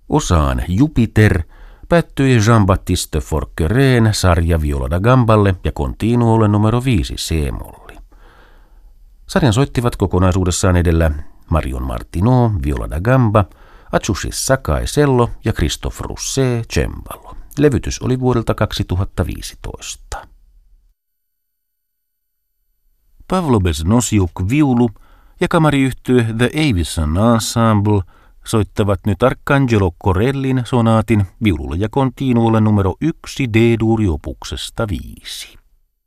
Osaan Jupiter päättyi Jean-Baptiste Forquerén sarja Viola da Gamballe ja Continuolle numero 5 C-molli. Sarjan soittivat kokonaisuudessaan edellä Marion Martineau, Viola da Gamba, Atsushi Sakai cello ja Christophe Rousset cembalo. Levytys oli vuodelta 2015. Pavlo Beznosjuk viulu ja kamariyhtye The Avison Ensemble soittavat nyt Arcangelo Corellin sonaatin viululle ja Continuolle numero 1 D-duuriopuksesta 5.